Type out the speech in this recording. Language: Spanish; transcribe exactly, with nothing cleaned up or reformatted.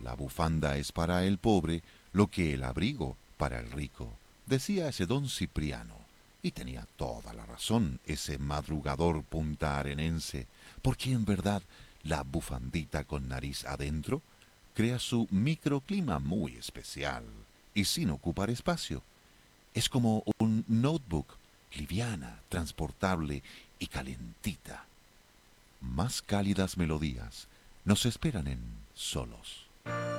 La bufanda es para el pobre lo que el abrigo para el rico, decía ese don Cipriano. Y tenía toda la razón ese madrugador puntarenense, porque en verdad la bufandita con nariz adentro crea su microclima muy especial y sin ocupar espacio. Es como un notebook, liviana, transportable y calentita. Más cálidas melodías nos esperan en Solos.